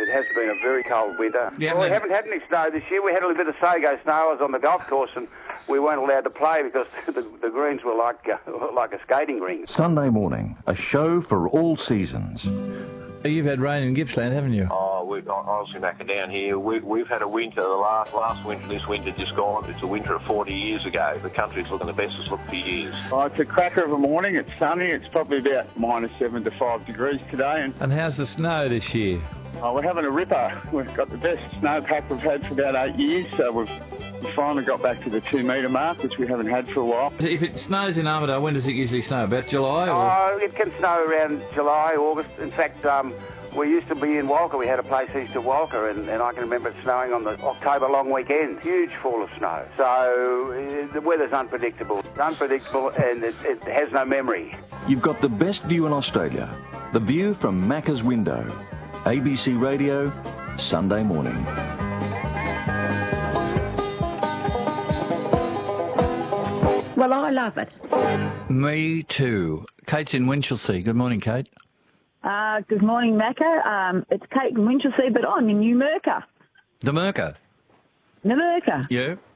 It has been a very cold winter. Yeah, well, we haven't had any snow this year. We had a little bit of sago snow. I was on the golf course and we weren't allowed to play because the greens were like a skating rink. Sunday morning, a show for all seasons. You've had rain in Gippsland, haven't you? Oh, honestly, Macca, down here, we've had a winter, the last winter, this winter just gone. It's a winter of 40 years ago. The country's looking the best it's looked for years. Oh, it's a cracker of a morning. It's sunny. It's probably about -7 to 5 degrees today. And how's the snow this year? Oh, we're having a ripper. We've got the best snowpack we've had for about 8 years, so we've finally got back to the 2 metre mark, which we haven't had for a while. If it snows in Armidale, when does it usually snow? About July? Or? Oh, it can snow around July, August. In fact, we used to be in Walker. We had a place east of Walker, and I can remember it snowing on the October long weekend. Huge fall of snow. So the weather's unpredictable. It's unpredictable, and it has no memory. You've got the best view in Australia. The view from Macca's window. ABC Radio, Sunday morning. Well, I love it. Me too. Kate's in Winchelsea. Good morning, Kate. Good morning, Macca. It's Kate in Winchelsea, but I'm in New Merca. The Merca? New Merca. Yeah.